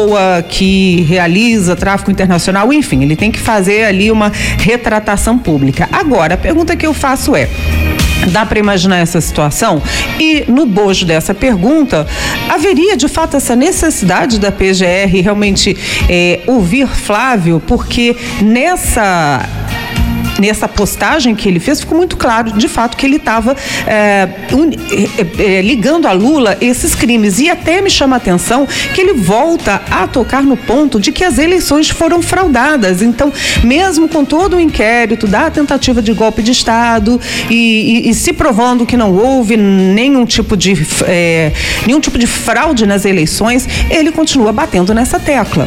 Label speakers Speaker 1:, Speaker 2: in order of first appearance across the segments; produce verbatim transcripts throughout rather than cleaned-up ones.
Speaker 1: que realiza tráfico internacional, enfim, ele tem que fazer ali uma retratação pública. Agora, a pergunta que eu faço é: dá para imaginar essa situação? E no bojo dessa pergunta, haveria de fato essa necessidade da P G R realmente é, ouvir Flávio? Porque nessa Nessa postagem que ele fez, ficou muito claro, de fato, que ele estava é, é, é, ligando a Lula esses crimes. E até me chama a atenção que ele volta a tocar no ponto de que as eleições foram fraudadas. Então, mesmo com todo o inquérito da tentativa de golpe de Estado e, e, e se provando que não houve nenhum tipo de, é, nenhum tipo de fraude nas eleições, ele continua batendo nessa tecla.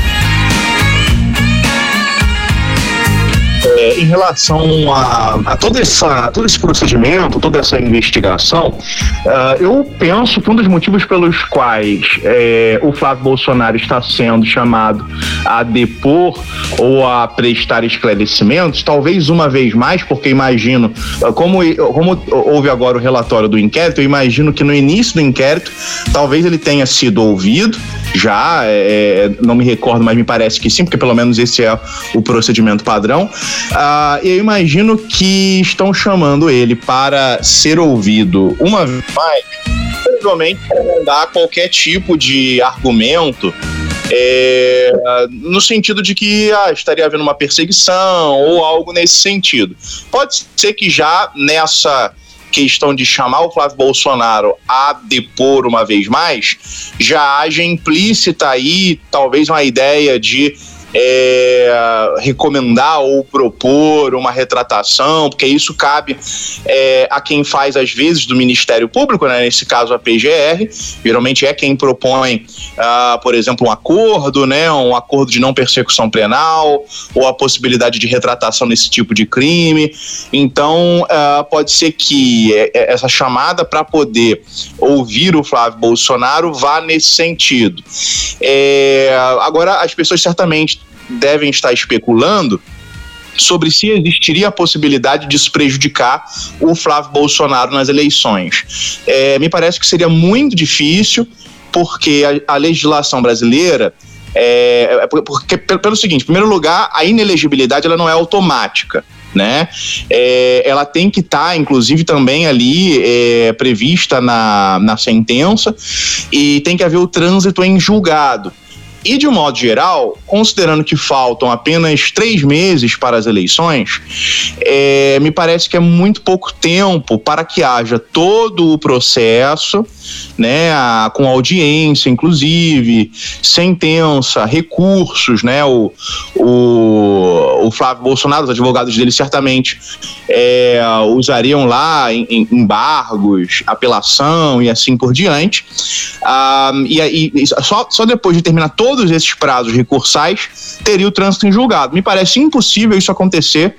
Speaker 2: É, em relação a, a toda essa, todo esse procedimento, toda essa investigação, uh, eu penso que um dos motivos pelos quais é, o Flávio Bolsonaro está sendo chamado a depor ou a prestar esclarecimentos, talvez uma vez mais, porque imagino, como, como houve agora o relatório do inquérito, eu imagino que no início do inquérito, talvez ele tenha sido ouvido já, é, não me recordo, mas me parece que sim, porque pelo menos esse é o procedimento padrão. Ah, eu imagino que estão chamando ele para ser ouvido uma vez mais, provavelmente para não dar qualquer tipo de argumento, é, no sentido de que ah, estaria havendo uma perseguição ou algo nesse sentido. Pode ser que já nessa questão de chamar o Flávio Bolsonaro a depor uma vez mais, já haja implícita aí talvez uma ideia de É, recomendar ou propor uma retratação, porque isso cabe é, a quem faz às vezes do Ministério Público, né? Nesse caso a P G R, geralmente é quem propõe, ah, por exemplo, um acordo, né? Um acordo de não persecução penal ou a possibilidade de retratação nesse tipo de crime. Então ah, pode ser que essa chamada para poder ouvir o Flávio Bolsonaro vá nesse sentido. É, agora as pessoas certamente devem estar especulando sobre se existiria a possibilidade de se prejudicar o Flávio Bolsonaro nas eleições. É, me parece que seria muito difícil, porque a, a legislação brasileira é, porque, pelo seguinte, em primeiro lugar, a inelegibilidade ela não é automática, né? É, ela tem que estar, tá, inclusive, também ali é, prevista na, na sentença, e tem que haver o trânsito em julgado. E, de um modo geral, considerando que faltam apenas três meses para as eleições, é, me parece que é muito pouco tempo para que haja todo o processo, né, a, com audiência, inclusive, sentença, recursos, né, o, o, o Flávio Bolsonaro, os advogados dele certamente é, usariam lá em, em embargos, apelação e assim por diante. Ah, e, e só, só depois de terminar todo todos esses prazos recursais, teria o trânsito em julgado. Me parece impossível isso acontecer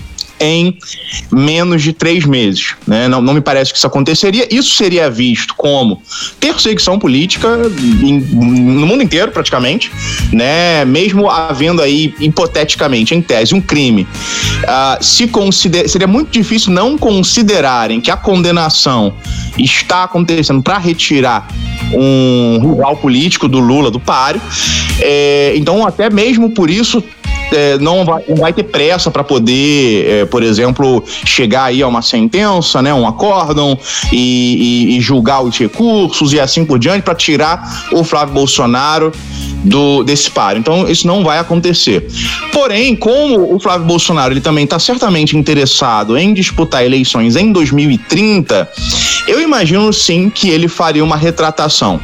Speaker 2: em menos de três meses, né? Não, não me parece que isso aconteceria. Isso seria visto como perseguição política em, no mundo inteiro, praticamente, né? Mesmo havendo aí, hipoteticamente, em tese, um crime. Uh, se consider... Seria muito difícil não considerarem que a condenação está acontecendo para retirar um rival político do Lula do páreo. É, então, até mesmo por isso, É, não, vai, não vai ter pressa para poder, é, por exemplo, chegar aí a uma sentença, né, um acórdão e, e, e julgar os recursos e assim por diante para tirar o Flávio Bolsonaro do, desse páreo. Então isso não vai acontecer. Porém, como o Flávio Bolsonaro ele também está certamente interessado em disputar eleições em dois mil e trinta, eu imagino sim que ele faria uma retratação.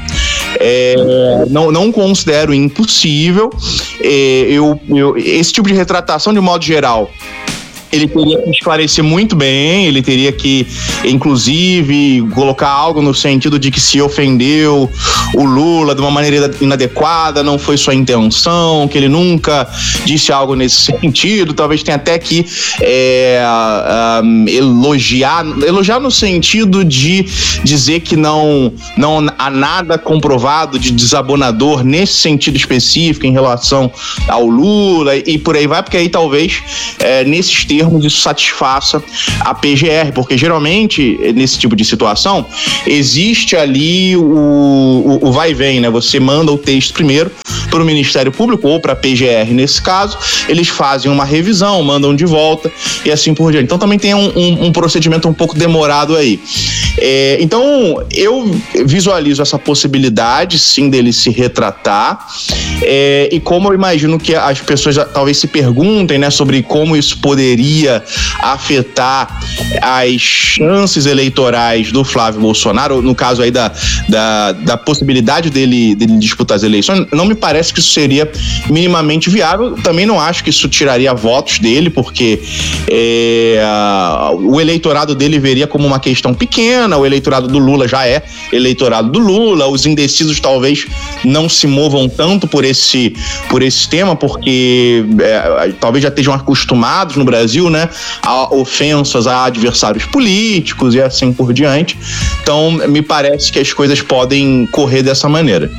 Speaker 2: É, não, não considero impossível. É, eu, eu, esse tipo de retratação, de modo geral, ele teria que esclarecer muito bem, ele teria que, inclusive, colocar algo no sentido de que se ofendeu o Lula de uma maneira inadequada, não foi sua intenção, que ele nunca disse algo nesse sentido, talvez tenha até que é, um, elogiar, elogiar no sentido de dizer que não, não há nada comprovado de desabonador nesse sentido específico em relação ao Lula e por aí vai, porque aí talvez, é, nesses termos, termos isso satisfaça a P G R, porque geralmente nesse tipo de situação existe ali o, o, o vai e vem, né? Você manda o texto primeiro para o Ministério Público ou para a P G R nesse caso, eles fazem uma revisão, mandam de volta e assim por diante. Então também tem um, um, um procedimento um pouco demorado aí. É, então eu visualizo essa possibilidade sim dele se retratar, é, e como eu imagino que as pessoas já, talvez se perguntem, né, sobre como isso poderia afetar as chances eleitorais do Flávio Bolsonaro, no caso aí da, da, da possibilidade dele, dele disputar as eleições, não me parece que isso seria minimamente viável. Também não acho que isso tiraria votos dele, porque é, o eleitorado dele veria como uma questão pequena. O eleitorado do Lula já é eleitorado do Lula, os indecisos talvez não se movam tanto por esse, por esse tema, porque é, talvez já estejam acostumados no Brasil, né, a ofensas a adversários políticos e assim por diante. Então me parece que as coisas podem correr dessa maneira.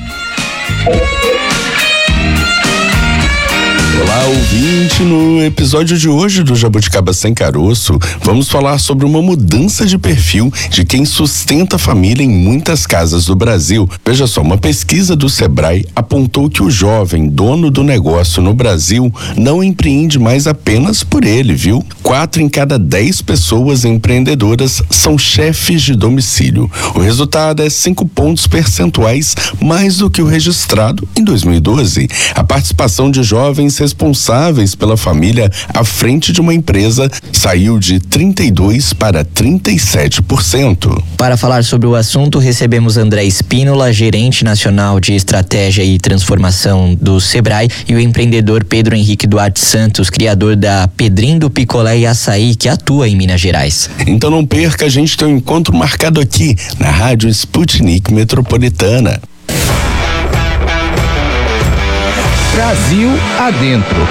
Speaker 3: Olá, ouvinte! No episódio de hoje do Jabuticaba Sem Caroço, vamos falar sobre uma mudança de perfil de quem sustenta a família em muitas casas do Brasil. Veja só, uma pesquisa do Sebrae apontou que o jovem dono do negócio no Brasil não empreende mais apenas por ele, viu? Quatro em cada dez pessoas empreendedoras são chefes de domicílio. O resultado é cinco pontos percentuais mais do que o registrado em dois mil e doze. A participação de jovens responsáveis pela família à frente de uma empresa saiu de trinta e dois por cento para trinta e sete por cento.
Speaker 4: Para falar sobre o assunto, recebemos André Espínola, gerente nacional de estratégia e transformação do Sebrae, e o empreendedor Pedro Henrique Duarte Santos, criador da Pedrinho do Picolé e Açaí, que atua em Minas Gerais.
Speaker 3: Então não perca, a gente tem um encontro marcado aqui na Rádio Sputnik Metropolitana.
Speaker 5: Brasil Adentro.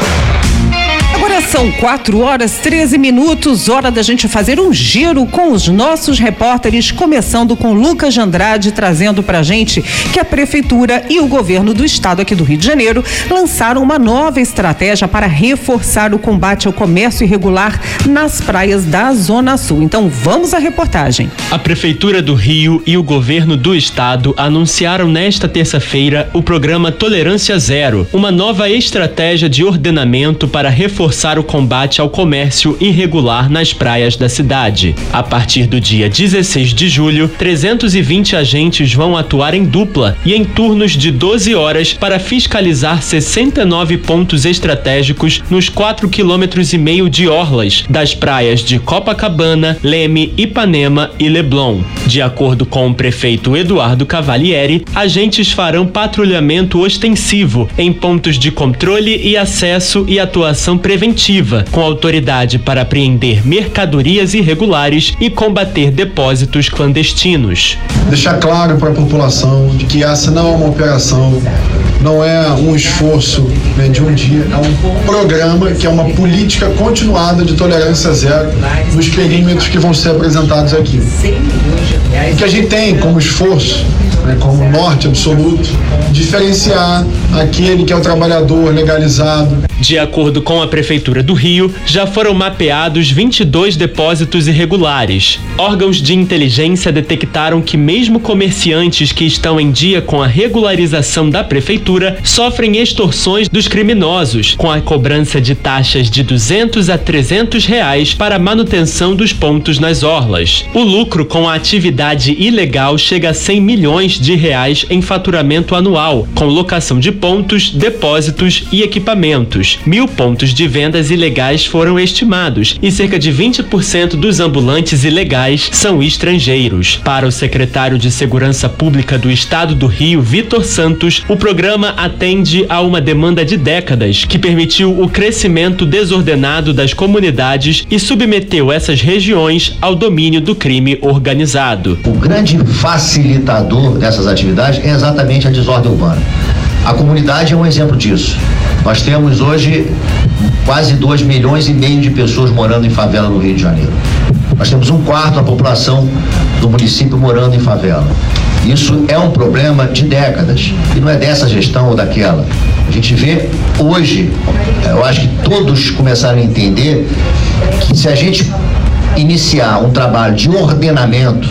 Speaker 1: Agora são quatro horas treze minutos, hora da gente fazer um giro com os nossos repórteres, começando com Lucas de Andrade, trazendo pra gente que a Prefeitura e o Governo do Estado aqui do Rio de Janeiro lançaram uma nova estratégia para reforçar o combate ao comércio irregular nas praias da Zona Sul. Então vamos à reportagem.
Speaker 6: A Prefeitura do Rio e o Governo do Estado anunciaram nesta terça-feira o programa Tolerância Zero, uma nova estratégia de ordenamento para reforçar o combate ao comércio irregular nas praias da cidade. A partir do dia dezesseis de julho, trezentos e vinte agentes vão atuar em dupla e em turnos de doze horas para fiscalizar sessenta e nove pontos estratégicos nos quatro quilômetros e meio de orlas das praias de Copacabana, Leme, Ipanema e Leblon. De acordo com o prefeito Eduardo Cavalieri, agentes farão patrulhamento ostensivo em pontos de controle e acesso e atuação preventiva, com autoridade para apreender mercadorias irregulares e combater depósitos clandestinos.
Speaker 7: Deixar claro para a população de que essa não é uma operação, não é um esforço, né, de um dia, é um programa que é uma política continuada de tolerância zero nos perímetros que vão ser apresentados aqui. O que a gente tem como esforço, né, como norte absoluto, diferenciar aquele que é o trabalhador legalizado.
Speaker 6: De acordo com a Prefeitura do Rio, já foram mapeados vinte e dois depósitos irregulares. Órgãos de inteligência detectaram que mesmo comerciantes que estão em dia com a regularização da Prefeitura sofrem extorsões dos criminosos, com a cobrança de taxas de duzentos a trezentos reais para a manutenção dos pontos nas orlas. O lucro com a atividade ilegal chega a cem milhões de reais em faturamento anual, com locação de pontos, depósitos e equipamentos. Mil pontos de vendas ilegais foram estimados e cerca de vinte por cento dos ambulantes ilegais são estrangeiros. Para o secretário de Segurança Pública do Estado do Rio, Vitor Santos, o programa atende a uma demanda de décadas que permitiu o crescimento desordenado das comunidades e submeteu essas regiões ao domínio do crime organizado.
Speaker 8: O grande facilitador dessas atividades é exatamente a desordem urbana. A comunidade é um exemplo disso. Nós temos hoje quase dois milhões e meio de pessoas morando em favela no Rio de Janeiro. Nós temos um quarto da população do município morando em favela. Isso é um problema de décadas e não é dessa gestão ou daquela. A gente vê hoje, eu acho que todos começaram a entender que se a gente iniciar um trabalho de ordenamento,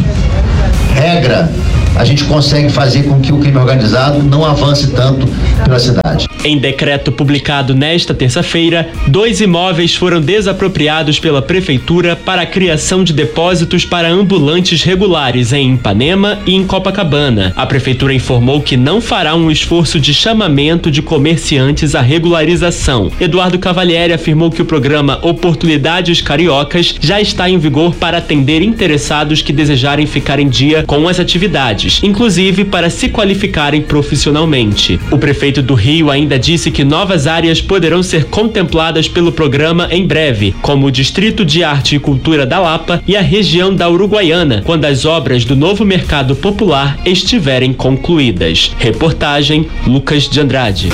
Speaker 8: regra, a gente consegue fazer com que o crime organizado não avance tanto pela cidade.
Speaker 6: Em decreto publicado nesta terça-feira, dois imóveis foram desapropriados pela Prefeitura para a criação de depósitos para ambulantes regulares em Ipanema e em Copacabana. A Prefeitura informou que não fará um esforço de chamamento de comerciantes à regularização. Eduardo Cavalieri afirmou que o programa Oportunidades Cariocas já está em vigor para atender interessados que desejarem ficar em dia com as atividades, inclusive para se qualificarem profissionalmente. O prefeito do Rio ainda disse que novas áreas poderão ser contempladas pelo programa em breve, como o Distrito de Arte e Cultura da Lapa e a região da Uruguaiana, quando as obras do novo mercado popular estiverem concluídas. Reportagem Lucas de Andrade.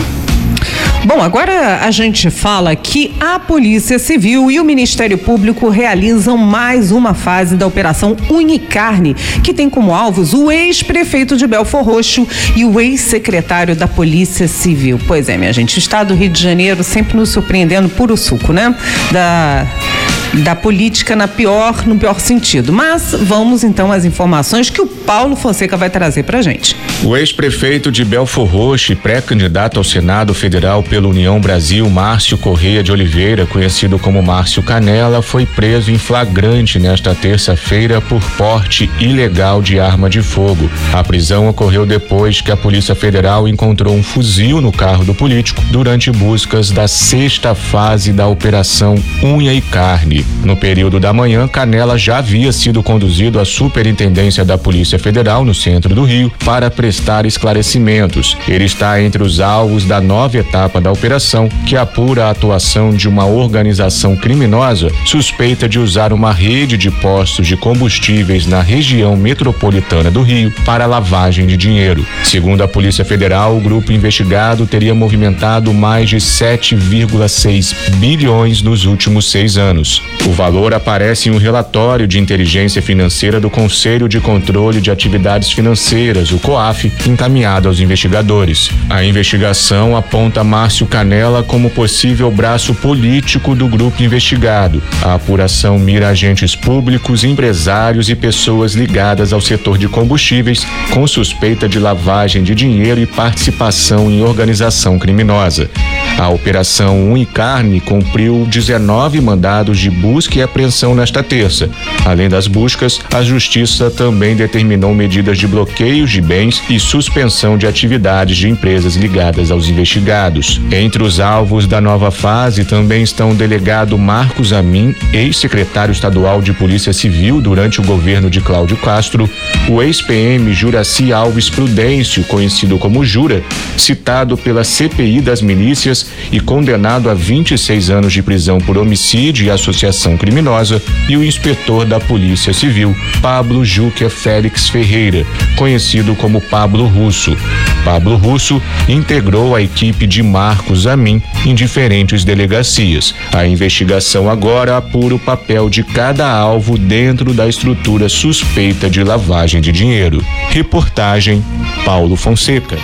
Speaker 1: Bom, agora a gente fala que a Polícia Civil e o Ministério Público realizam mais uma fase da Operação Unicarne, que tem como alvos o ex-prefeito de Belfor Roxo e o ex-secretário da Polícia Civil. Pois é, minha gente, o estado do Rio de Janeiro sempre nos surpreendendo puro suco, né? Da... da política na pior, no pior sentido. Mas vamos então às informações que o Paulo Fonseca vai trazer pra gente.
Speaker 9: O ex-prefeito de Belfor Roxo e pré-candidato ao Senado Federal pela União Brasil, Márcio Correia de Oliveira, conhecido como Márcio Canela, foi preso em flagrante nesta terça-feira por porte ilegal de arma de fogo. A prisão ocorreu depois que a Polícia Federal encontrou um fuzil no carro do político durante buscas da sexta fase da Operação Unha e Carne. No período da manhã, Canela já havia sido conduzido à Superintendência da Polícia Federal, no centro do Rio, para prestar esclarecimentos. Ele está entre os alvos da nova etapa da operação, que apura a atuação de uma organização criminosa suspeita de usar uma rede de postos de combustíveis na região metropolitana do Rio para lavagem de dinheiro. Segundo a Polícia Federal, o grupo investigado teria movimentado mais de sete vírgula seis bilhões nos últimos seis anos. O valor aparece em um relatório de inteligência financeira do Conselho de Controle de Atividades Financeiras, o COAF, encaminhado aos investigadores. A investigação aponta Márcio Canela como possível braço político do grupo investigado. A apuração mira agentes públicos, empresários e pessoas ligadas ao setor de combustíveis com suspeita de lavagem de dinheiro e participação em organização criminosa. A Operação Unicarne cumpriu dezenove mandados de busca e apreensão nesta terça. Além das buscas, a Justiça também determinou medidas de bloqueios de bens e suspensão de atividades de empresas ligadas aos investigados. Entre os alvos da nova fase também estão o delegado Marcos Amin, ex-secretário estadual de Polícia Civil durante o governo de Cláudio Castro, o ex-P M Juraci Alves Prudêncio, conhecido como Jura, citado pela C P I das milícias e condenado a vinte e seis anos de prisão por homicídio e associação criminosa, e o inspetor da Polícia Civil, Pablo Júquia Félix Ferreira, conhecido como Pablo Russo. Pablo Russo integrou a equipe de Marcos Amin em diferentes delegacias. A investigação agora apura o papel de cada alvo dentro da estrutura suspeita de lavagem de dinheiro. Reportagem Paulo Fonseca.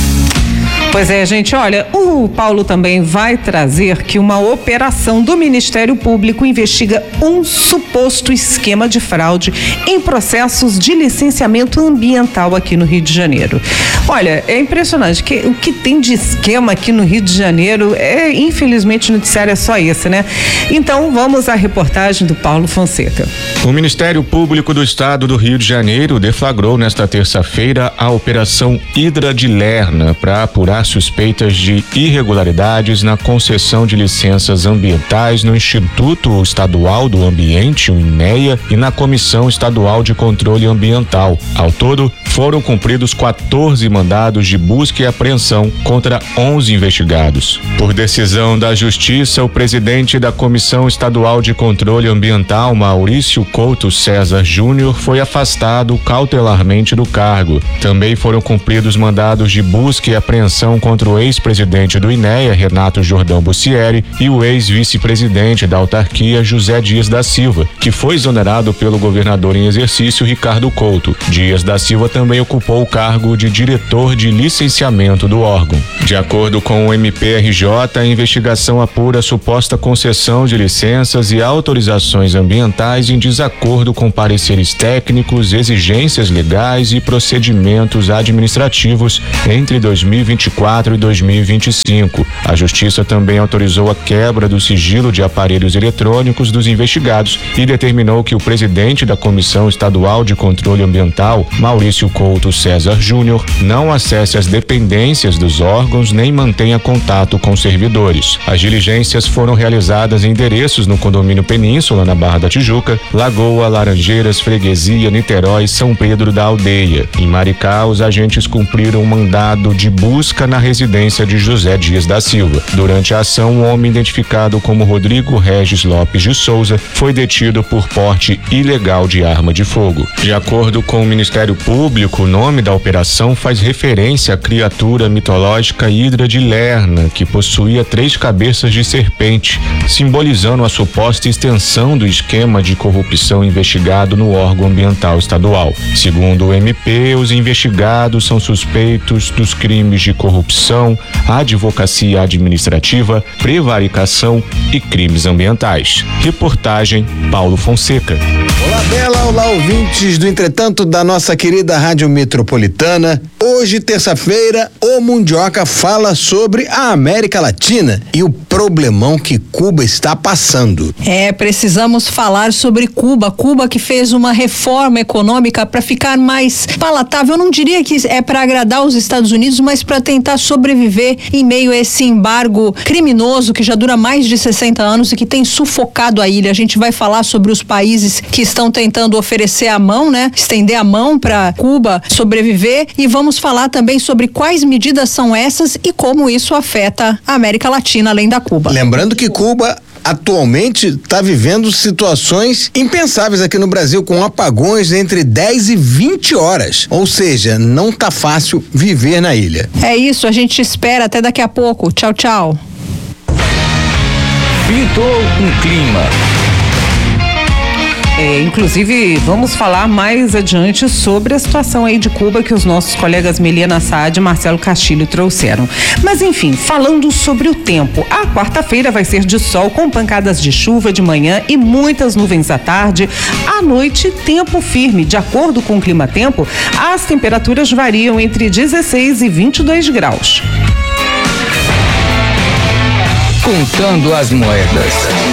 Speaker 1: Pois é, gente, olha, o Paulo também vai trazer que uma operação do Ministério Público investiga um suposto esquema de fraude em processos de licenciamento ambiental aqui no Rio de Janeiro. Olha, é impressionante que o que tem de esquema aqui no Rio de Janeiro é, infelizmente, o noticiário é só esse, né? Então, vamos à reportagem do Paulo Fonseca.
Speaker 9: O Ministério Público do Estado do Rio de Janeiro deflagrou nesta terça-feira a Operação Hidra de Lerna para apurar suspeitas de irregularidades na concessão de licenças ambientais no Instituto Estadual do Ambiente, o INEA, e na Comissão Estadual de Controle Ambiental. Ao todo, foram cumpridos quatorze mandados de busca e apreensão contra onze investigados. Por decisão da Justiça, o presidente da Comissão Estadual de Controle Ambiental, Maurício Couto César Júnior, foi afastado cautelarmente do cargo. Também foram cumpridos mandados de busca e apreensão ação contra o ex-presidente do I N E A, Renato Jordão Bussieri, e o ex-vice-presidente da autarquia, José Dias da Silva, que foi exonerado pelo governador em exercício, Ricardo Couto. Dias da Silva também ocupou o cargo de diretor de licenciamento do órgão. De acordo com o M P R J, a investigação apura a suposta concessão de licenças e autorizações ambientais em desacordo com pareceres técnicos, exigências legais e procedimentos administrativos entre dois mil e vinte e quatro e dois mil e vinte e cinco. A Justiça também autorizou a quebra do sigilo de aparelhos eletrônicos dos investigados e determinou que o presidente da Comissão Estadual de Controle Ambiental, Maurício Couto César Júnior, não acesse as dependências dos órgãos nem mantenha contato com servidores. As diligências foram realizadas em endereços no condomínio Península, na Barra da Tijuca, Lagoa, Laranjeiras, Freguesia, Niterói e São Pedro da Aldeia. Em Maricá, os agentes cumpriram um mandado de busca na residência de José Dias da Silva. Durante a ação, um homem identificado como Rodrigo Regis Lopes de Souza foi detido por porte ilegal de arma de fogo. De acordo com o Ministério Público, o nome da operação faz referência à criatura mitológica Hidra de Lerna, que possuía três cabeças de serpente, simbolizando a suposta extensão do esquema de corrupção investigado no órgão ambiental estadual. Segundo o M P, os investigados são suspeitos dos crimes de corrupção, advocacia administrativa, prevaricação e crimes ambientais. Reportagem Paulo Fonseca.
Speaker 10: Olá, Bela, olá, ouvintes do Entretanto da nossa querida Rádio Metropolitana. Hoje, terça-feira, o Mundioca fala sobre a América Latina e o problemão que Cuba está passando.
Speaker 11: É, precisamos falar sobre Cuba. Cuba que fez uma reforma econômica para ficar mais palatável. Eu não diria que é para agradar os Estados Unidos, mas para tentar sobreviver em meio a esse embargo criminoso que já dura mais de sessenta anos e que tem sufocado a ilha. A gente vai falar sobre os países que estão tentando oferecer a mão, né? Estender a mão para Cuba sobreviver, e vamos falar também sobre quais medidas são essas e como isso afeta a América Latina, além da Cuba.
Speaker 10: Lembrando que Cuba atualmente está vivendo situações impensáveis aqui no Brasil, com apagões entre dez e vinte horas. Ou seja, não tá fácil viver na ilha.
Speaker 11: É isso, a gente espera até daqui a pouco. Tchau, tchau.
Speaker 5: Pintou um clima.
Speaker 1: É, inclusive, vamos falar mais adiante sobre a situação aí de Cuba que os nossos colegas Meliana Saad e Marcelo Castilho trouxeram. Mas enfim, falando sobre o tempo, a quarta-feira vai ser de sol com pancadas de chuva de manhã e muitas nuvens à tarde. À noite, tempo firme. De acordo com o Climatempo, as temperaturas variam entre dezesseis e vinte e dois graus.
Speaker 5: Contando as moedas.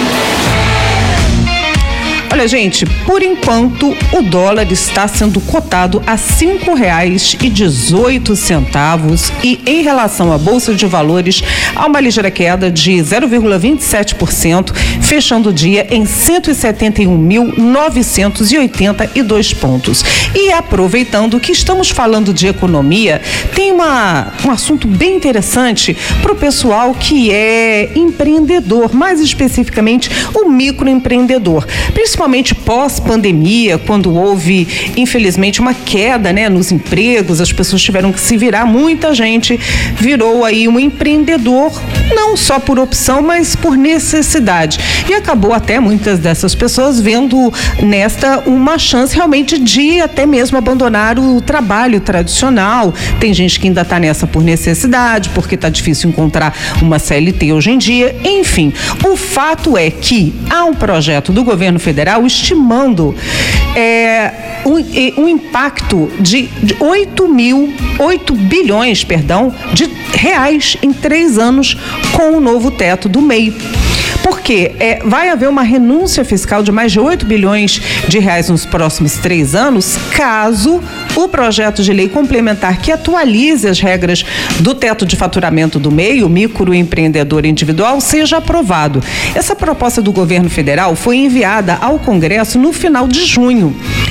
Speaker 1: Olha, gente, por enquanto o dólar está sendo cotado a cinco reais e dezoito centavos e em relação à Bolsa de Valores há uma ligeira queda de zero vírgula vinte e sete por cento, fechando o dia em cento e setenta e um mil novecentos e oitenta e dois pontos. E aproveitando que estamos falando de economia, tem uma, um assunto bem interessante para o pessoal que é empreendedor, mais especificamente o microempreendedor, principalmente pós-pandemia, quando houve, infelizmente, uma queda, né, nos empregos, as pessoas tiveram que se virar, muita gente virou aí um empreendedor, não só por opção, mas por necessidade. E acabou até muitas dessas pessoas vendo nesta uma chance realmente de até mesmo abandonar o trabalho tradicional. Tem gente que ainda está nessa por necessidade, porque está difícil encontrar uma C L T hoje em dia. Enfim, o fato é que há um projeto do governo federal estimando é, um, um impacto de, de oito mil, oito bilhões, perdão, de reais em três anos com o novo teto do M E I. Porque é, vai haver uma renúncia fiscal de mais de oito bilhões de reais nos próximos três anos, caso o projeto de lei complementar que atualize as regras do teto de faturamento do M E I, o microempreendedor individual, seja aprovado. Essa proposta do governo federal foi enviada ao Congresso no final de junho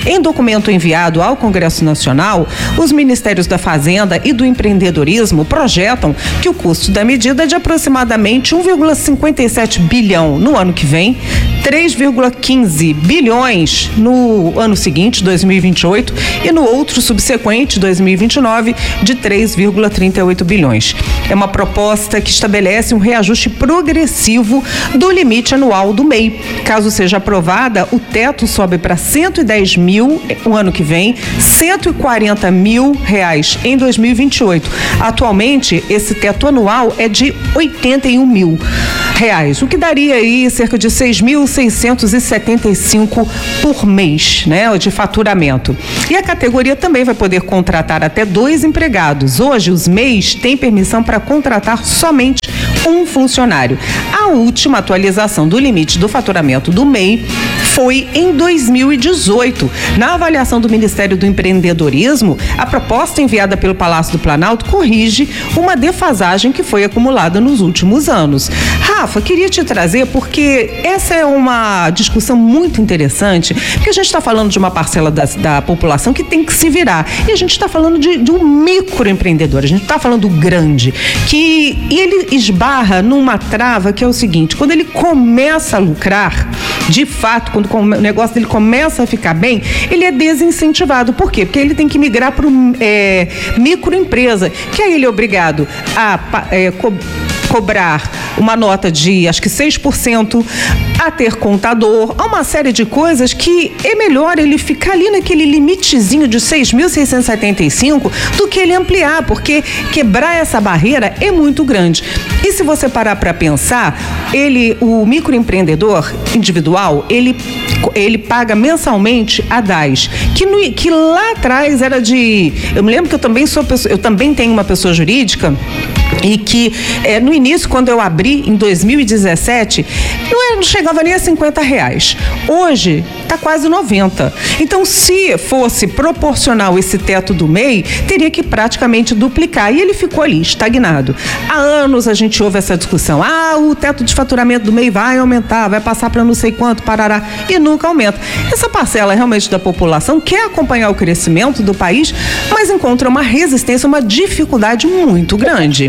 Speaker 1: Em documento enviado ao Congresso Nacional, os Ministérios da Fazenda e do Empreendedorismo projetam que o custo da medida é de aproximadamente um vírgula cinquenta e sete bilhão no ano que vem, três vírgula quinze bilhões no ano seguinte, dois mil e vinte e oito, e no outro subsequente, dois mil e vinte e nove, de três vírgula trinta e oito bilhões. É uma proposta que estabelece um reajuste progressivo do limite anual do M E I. Caso seja aprovada, o teto sobe para cento e dez mil o ano que vem, cento e quarenta mil reais em dois mil e vinte e oito. Atualmente, esse teto anual é de oitenta e um mil reais, o que daria aí cerca de seis mil seiscentos e setenta e cinco por mês, né, de faturamento. E a categoria também vai poder contratar até dois empregados. Hoje, os M E Is têm permissão para contratar somente um funcionário. A última atualização do limite do faturamento do M E I foi em dois mil e dezoito. Na avaliação do Ministério do Empreendedorismo, a proposta enviada pelo Palácio do Planalto corrige uma defasagem que foi acumulada nos últimos anos. Rafa, queria te trazer porque essa é uma discussão muito interessante, porque a gente está falando de uma parcela da, da população que tem que se virar, e a gente está falando de, de um microempreendedor, a gente está falando do grande, que ele esbarra numa trava que é o seguinte: quando ele começa a lucrar, de fato, quando o negócio dele começa a ficar bem, ele é desincentivado. Por quê? Porque ele tem que migrar para é, microempresa, que aí ele é obrigado a é, co- cobrar uma nota de, acho que seis por cento, a ter contador, a uma série de coisas que é melhor ele ficar ali naquele limitezinho de seis mil seiscentos e setenta e cinco do que ele ampliar, porque quebrar essa barreira é muito grande. E se você parar para pensar, ele, o microempreendedor individual, ele, ele paga mensalmente a D A S, que, no, que lá atrás era de... Eu me lembro que eu também sou pessoa, eu também tenho uma pessoa jurídica, e que é, no início, quando eu abri em dois mil e dezessete, não, era, não chegava nem a cinquenta reais. Hoje está quase noventa. Então, se fosse proporcional esse teto do M E I, teria que praticamente duplicar. E ele ficou ali, estagnado. Há anos a gente ouve essa discussão. Ah, o teto de faturamento do M E I vai aumentar, vai passar para não sei quanto, parará, e nunca aumenta. Essa parcela realmente da população quer acompanhar o crescimento do país, mas encontra uma resistência, uma dificuldade muito grande.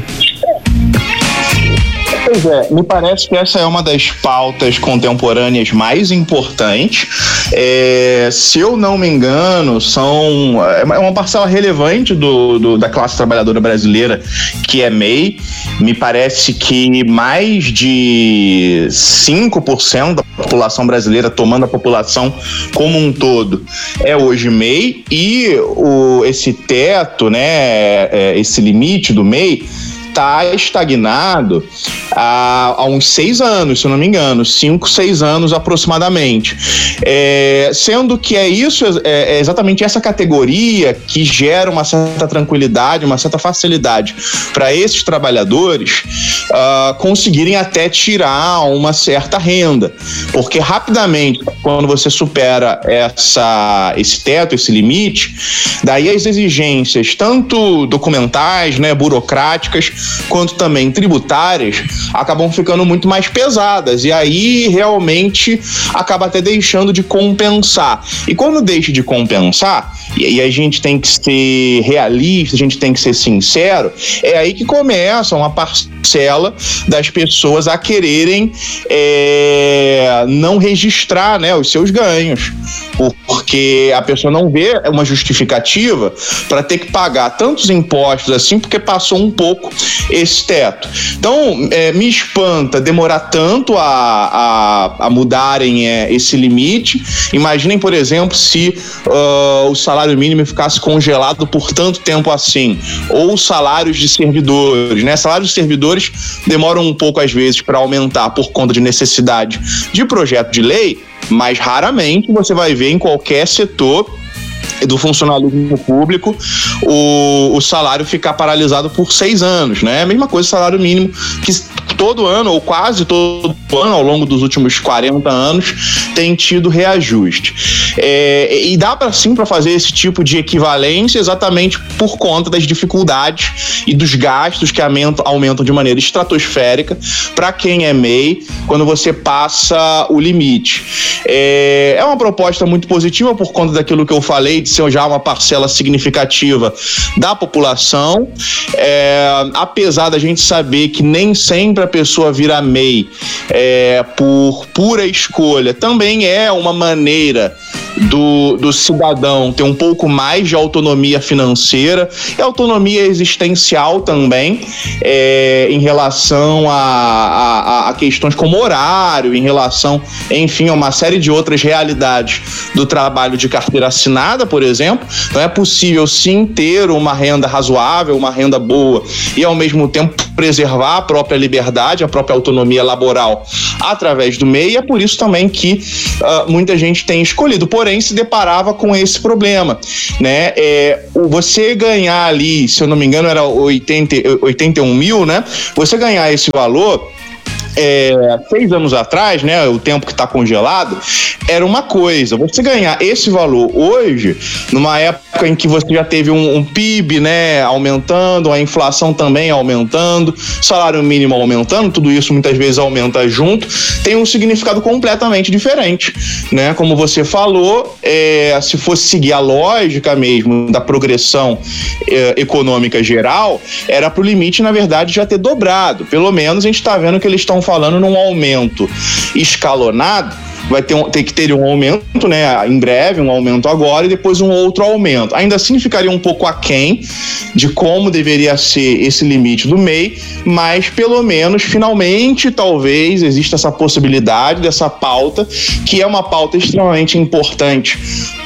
Speaker 2: Pois é, me parece que essa é uma das pautas contemporâneas mais importantes. É, se eu não me engano, são é uma parcela relevante do, do, da classe trabalhadora brasileira que é M E I. Me parece que mais de cinco por cento da população brasileira, tomando a população como um todo, é hoje M E I, e o, esse teto, né, é, esse limite do M E I está estagnado há, há uns seis anos, se eu não me engano, cinco, seis anos aproximadamente. É, sendo que é isso, é, é exatamente essa categoria que gera uma certa tranquilidade, uma certa facilidade para esses trabalhadores uh, conseguirem até tirar uma certa renda. Porque rapidamente, quando você supera essa, esse teto, esse limite, daí as exigências, tanto documentais, né, burocráticas, quanto também tributárias, acabam ficando muito mais pesadas, e aí realmente acaba até deixando de compensar. E quando deixa de compensar, e a gente tem que ser realista, a gente tem que ser sincero, é aí que começa uma parcela das pessoas a quererem é, não registrar, né, os seus ganhos, porque a pessoa não vê uma justificativa para ter que pagar tantos impostos assim, porque passou um pouco esse teto. Então, é, me espanta demorar tanto a, a, a mudarem é, esse limite. Imaginem, por exemplo, se uh, o salário mínimo ficasse congelado por tanto tempo assim, ou salários de servidores, né? Salários de servidores demoram um pouco às vezes para aumentar por conta de necessidade de projeto de lei, mas raramente você vai ver em qualquer setor do funcionalismo público o, o salário ficar paralisado por seis anos, né? A mesma coisa o salário mínimo que todo ano, ou quase todo ano, ao longo dos últimos quarenta anos, tem tido reajuste. É, e dá para sim para fazer esse tipo de equivalência exatamente por conta das dificuldades e dos gastos que aumentam, aumentam de maneira estratosférica para quem é M E I quando você passa o limite. É, é uma proposta muito positiva por conta daquilo que eu falei, de ser já uma parcela significativa da população, é, apesar da gente saber que nem sempre a pessoa vira M E I é, por pura escolha, também é uma maneira do, do cidadão ter um pouco mais de autonomia financeira e autonomia existencial também, é, em relação a, a, a questões como horário, em relação, enfim, a uma série de outras realidades do trabalho de carteira assinada, por exemplo. Então é possível sim ter uma renda razoável, uma renda boa e ao mesmo tempo preservar a própria liberdade, a própria autonomia laboral através do M E I. É por isso também que uh, muita gente tem escolhido, porém se deparava com esse problema, né? É, você ganhar ali, se eu não me engano era oitenta, oitenta e um mil, né? Você ganhar esse valor, É, seis anos atrás, né, o tempo que está congelado, era uma coisa. Você ganhar esse valor hoje, numa época em que você já teve um, um P I B, né, aumentando, a inflação também aumentando, salário mínimo aumentando, tudo isso muitas vezes aumenta junto, tem um significado completamente diferente, né? Como você falou, é, se fosse seguir a lógica mesmo da progressão é, econômica geral, era para o limite, na verdade, já ter dobrado. Pelo menos a gente está vendo que eles estão falando num aumento escalonado. Vai ter, um, ter que ter um aumento, né, em breve, um aumento agora e depois um outro aumento. Ainda assim ficaria um pouco aquém de como deveria ser esse limite do M E I, mas pelo menos, finalmente, talvez exista essa possibilidade dessa pauta, que é uma pauta extremamente importante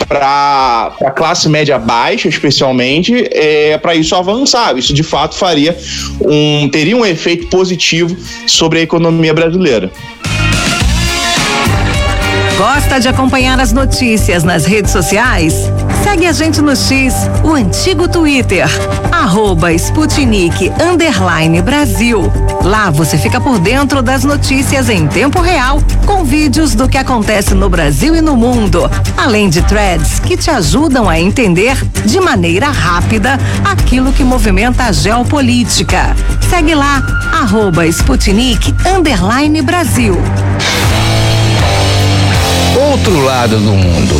Speaker 2: para a classe média baixa, especialmente, é, para isso avançar. Isso de fato faria um, teria um efeito positivo sobre a economia brasileira.
Speaker 12: Gosta de acompanhar as notícias nas redes sociais? Segue a gente no X, o antigo Twitter, arroba Sputnik underline Brasil. Lá você fica por dentro das notícias em tempo real, com vídeos do que acontece no Brasil e no mundo, além de threads que te ajudam a entender de maneira rápida aquilo que movimenta a geopolítica. Segue lá, arroba Sputnik underline Brasil.
Speaker 5: Outro lado do mundo.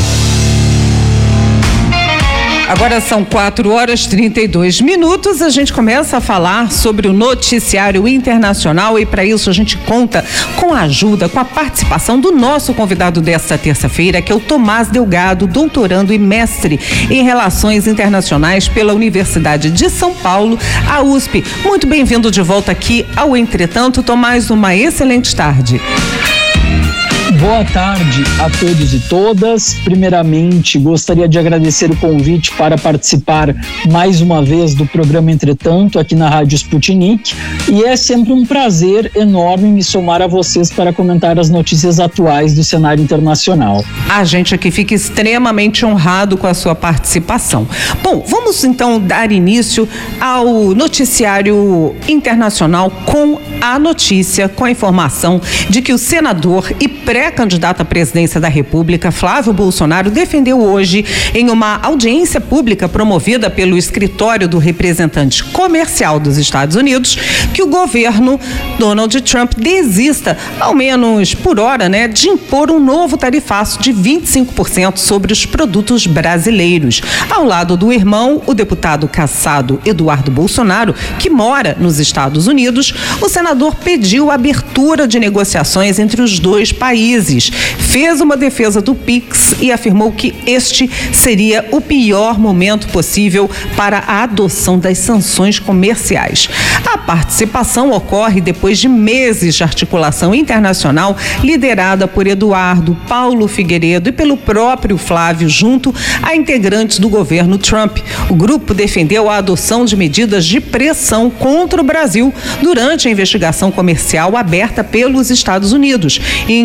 Speaker 1: Agora são quatro horas e trinta e dois minutos. A gente começa a falar sobre o noticiário internacional e para isso a gente conta com a ajuda, com a participação do nosso convidado desta terça-feira, que é o Tomás Delgado, doutorando e mestre em Relações Internacionais pela Universidade de São Paulo, a U S P. Muito bem-vindo de volta aqui ao Entretanto, Tomás, uma excelente tarde.
Speaker 13: Boa tarde a todos e todas. Primeiramente, gostaria de agradecer o convite para participar mais uma vez do programa Entretanto aqui na Rádio Sputnik, e é sempre um prazer enorme me somar a vocês para comentar as notícias atuais do cenário internacional.
Speaker 1: A gente aqui fica extremamente honrado com a sua participação. Bom, vamos então dar início ao noticiário internacional com a notícia, com a informação de que o senador e pré-candidato à presidência da República, Flávio Bolsonaro, defendeu hoje, em uma audiência pública promovida pelo escritório do representante comercial dos Estados Unidos, que o governo Donald Trump desista, ao menos por hora, né, de impor um novo tarifaço de vinte e cinco por cento sobre os produtos brasileiros. Ao lado do irmão, o deputado cassado Eduardo Bolsonaro, que mora nos Estados Unidos, o senador pediu a abertura de negociações entre os dois países. Fez uma defesa do PIX e afirmou que este seria o pior momento possível para a adoção das sanções comerciais. A participação ocorre depois de meses de articulação internacional liderada por Eduardo, Paulo Figueiredo e pelo próprio Flávio, junto a integrantes do governo Trump. O grupo defendeu a adoção de medidas de pressão contra o Brasil durante a investigação comercial aberta pelos Estados Unidos, incluindo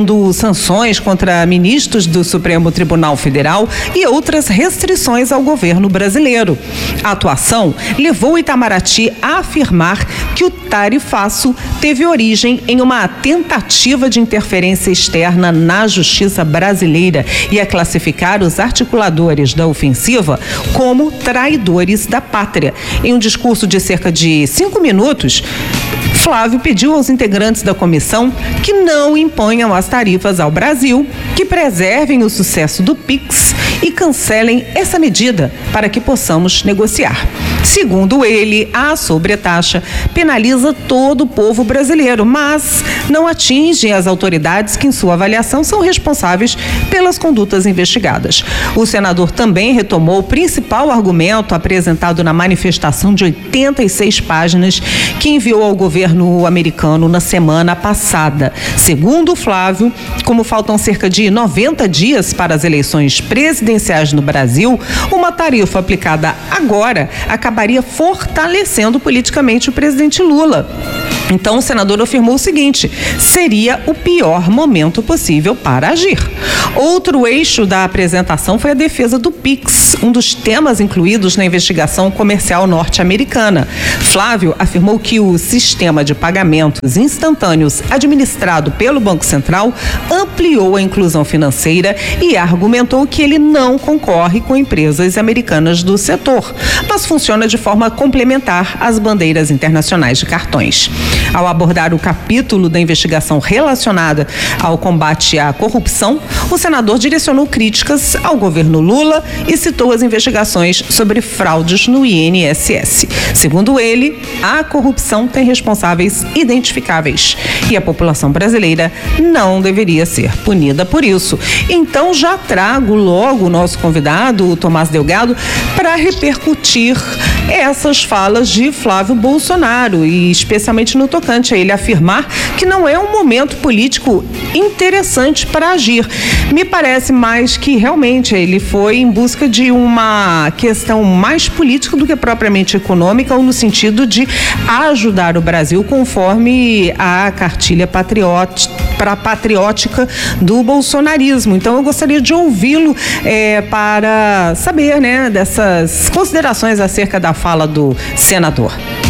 Speaker 1: incluindo sanções contra ministros do Supremo Tribunal Federal e outras restrições ao governo brasileiro. A atuação levou o Itamaraty a afirmar que o tarifaço teve origem em uma tentativa de interferência externa na justiça brasileira e a classificar os articuladores da ofensiva como traidores da pátria. Em um discurso de cerca de cinco minutos, Flávio pediu aos integrantes da comissão que não imponham as tarifas ao Brasil, que preservem o sucesso do Pix e cancelem essa medida para que possamos negociar. Segundo ele, a sobretaxa penaliza todo o povo brasileiro, mas não atinge as autoridades que, em sua avaliação, são responsáveis pelas condutas investigadas. O senador também retomou o principal argumento apresentado na manifestação de oitenta e seis páginas que enviou ao governo americano na semana passada. Segundo Flávio, como faltam cerca de noventa dias para as eleições presidenciais no Brasil, uma tarifa aplicada agora acabaria fortalecendo politicamente o presidente Lula. Então, o senador afirmou o seguinte: seria o pior momento possível para agir. Outro eixo da apresentação foi a defesa do Pix, um dos temas incluídos na investigação comercial norte-americana. Flávio afirmou que o sistema de pagamentos instantâneos administrado pelo Banco Central ampliou a inclusão financeira e argumentou que ele não concorre com empresas americanas do setor, mas funciona de forma complementar às bandeiras internacionais de cartões. Ao abordar o capítulo da investigação relacionada ao combate à corrupção, o senador direcionou críticas ao governo Lula e citou as investigações sobre fraudes no I N S S. Segundo ele, a corrupção tem responsáveis identificáveis e a população brasileira não deveria ser punida por isso. Então já trago logo o nosso convidado, o Tomás Delgado, para repercutir essas falas de Flávio Bolsonaro e especialmente no tocante a ele afirmar que não é um momento político interessante para agir. Me parece mais que realmente ele foi em busca de uma questão mais política do que propriamente econômica, ou no sentido de ajudar o Brasil conforme a cartilha patriótica, para patriótica do bolsonarismo. Então eu gostaria de ouvi-lo é, para saber, né, dessas considerações acerca da fala do senador.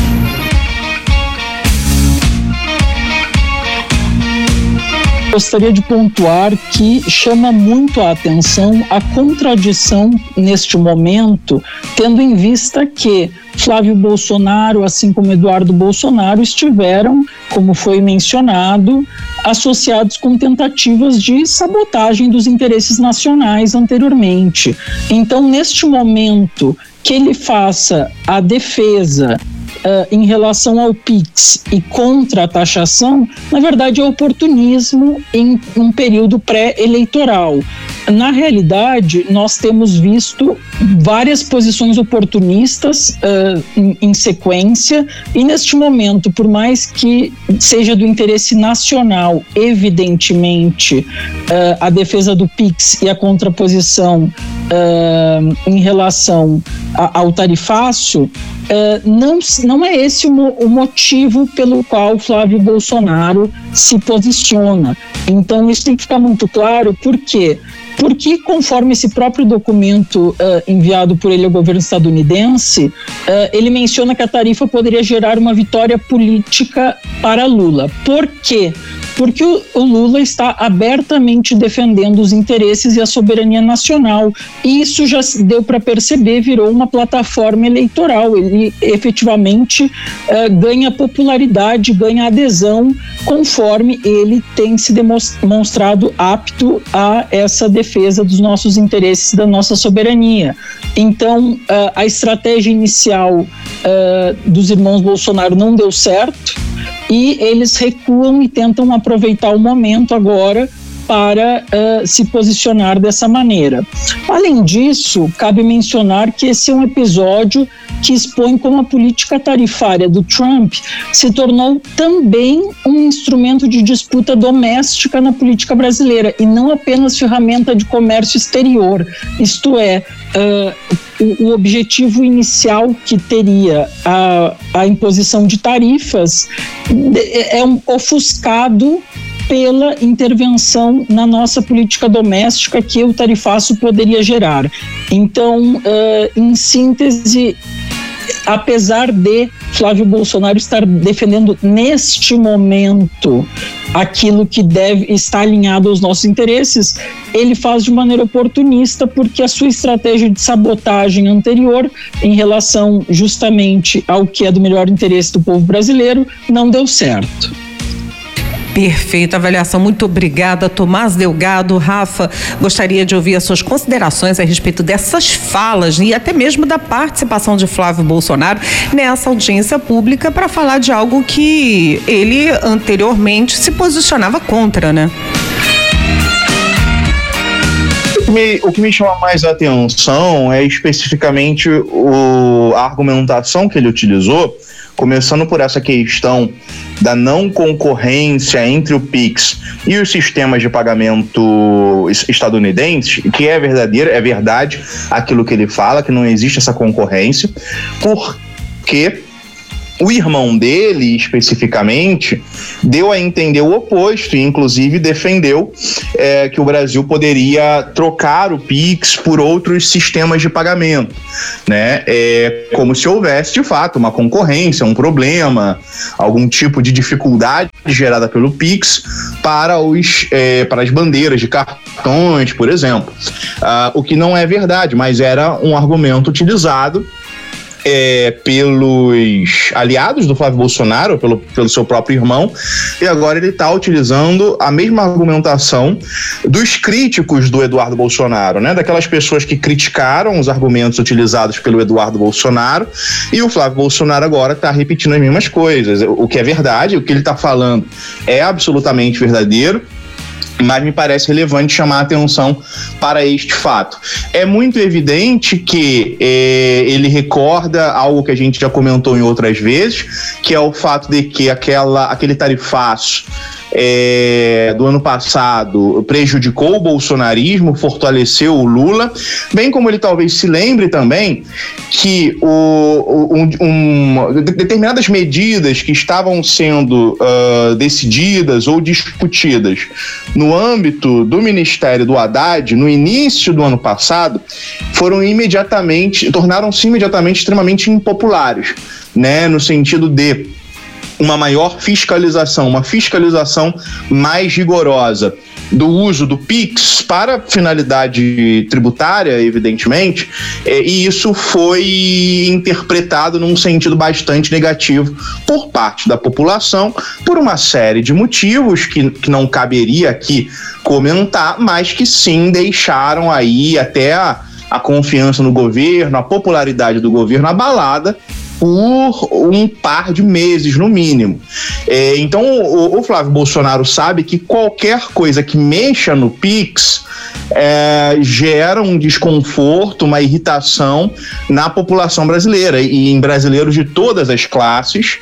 Speaker 13: Gostaria de pontuar que chama muito a atenção a contradição neste momento, tendo em vista que Flávio Bolsonaro, assim como Eduardo Bolsonaro, estiveram, como foi mencionado, associados com tentativas de sabotagem dos interesses nacionais anteriormente. Então, neste momento que ele faça a defesa Uh, em relação ao Pix e contra a taxação, na verdade é oportunismo em um período pré-eleitoral. Na realidade, nós temos visto várias posições oportunistas uh, em, em sequência, e neste momento, por mais que seja do interesse nacional, evidentemente, uh, a defesa do Pix e a contraposição uh, em relação a, ao tarifaço, Uh, não, não é esse o, mo- o motivo pelo qual Flávio Bolsonaro se posiciona. Então isso tem que ficar muito claro. Por quê? Porque, conforme esse próprio documento uh, enviado por ele ao governo estadunidense, uh, ele menciona que a tarifa poderia gerar uma vitória política para Lula. Por quê? Porque o, o Lula está abertamente defendendo os interesses e a soberania nacional. E isso já deu para perceber, virou uma plataforma eleitoral. Ele efetivamente uh, ganha popularidade, ganha adesão, conforme ele tem se demonstrado apto a essa defesa dos nossos interesses, da nossa soberania. Então, uh, a estratégia inicial uh, dos irmãos Bolsonaro não deu certo, e eles recuam e tentam aproveitar o momento agora para uh, se posicionar dessa maneira. Além disso, cabe mencionar que esse é um episódio que expõe como a política tarifária do Trump se tornou também um instrumento de disputa doméstica na política brasileira e não apenas ferramenta de comércio exterior. Isto é, uh, o, o objetivo inicial que teria a, a imposição de tarifas é um ofuscado pela intervenção na nossa política doméstica que o tarifaço poderia gerar. Então, uh, em síntese, apesar de Flávio Bolsonaro estar defendendo neste momento aquilo que deve estar alinhado aos nossos interesses, ele faz de maneira oportunista, porque a sua estratégia de sabotagem anterior em relação justamente ao que é do melhor interesse do povo brasileiro não deu certo.
Speaker 1: Perfeita avaliação, muito obrigada, Tomás Delgado. Rafa, gostaria de ouvir as suas considerações a respeito dessas falas e até mesmo da participação de Flávio Bolsonaro nessa audiência pública para falar de algo que ele anteriormente se posicionava contra, né?
Speaker 2: O que me, o que me chama mais a atenção é especificamente o, a argumentação que ele utilizou, começando por essa questão da não concorrência entre o Pix e os sistemas de pagamento estadunidenses, que é verdadeiro, é verdade aquilo que ele fala, que não existe essa concorrência, porque o irmão dele, especificamente, deu a entender o oposto e, inclusive, defendeu é, que o Brasil poderia trocar o Pix por outros sistemas de pagamento, né? É, como se houvesse, de fato, uma concorrência, um problema, algum tipo de dificuldade gerada pelo Pix para, os, é, para as bandeiras de cartões, por exemplo. Ah, o que não é verdade, mas era um argumento utilizado É, pelos aliados do Flávio Bolsonaro, pelo, pelo seu próprio irmão, e agora ele está utilizando a mesma argumentação dos críticos do Eduardo Bolsonaro, né? Daquelas pessoas que criticaram os argumentos utilizados pelo Eduardo Bolsonaro, e o Flávio Bolsonaro agora está repetindo as mesmas coisas. O que é verdade, o que ele está falando é absolutamente verdadeiro, mas me parece relevante chamar a atenção para este fato. É muito evidente que eh, ele recorda algo que a gente já comentou em outras vezes, que é o fato de que aquela, aquele tarifaço É, do ano passado prejudicou o bolsonarismo, fortaleceu o Lula, bem como ele talvez se lembre também que o, um, um, determinadas medidas que estavam sendo uh, decididas ou discutidas no âmbito do Ministério do Haddad no início do ano passado foram imediatamente, tornaram-se imediatamente extremamente impopulares, né, no sentido de uma maior fiscalização, uma fiscalização mais rigorosa do uso do Pix para finalidade tributária, evidentemente, e isso foi interpretado num sentido bastante negativo por parte da população, por uma série de motivos que, que não caberia aqui comentar, mas que sim deixaram aí até a, a confiança no governo, a popularidade do governo abalada por um par de meses, no mínimo. É, então, o, o Flávio Bolsonaro sabe que qualquer coisa que mexa no Pix é, gera um desconforto, uma irritação na população brasileira e em brasileiros de todas as classes,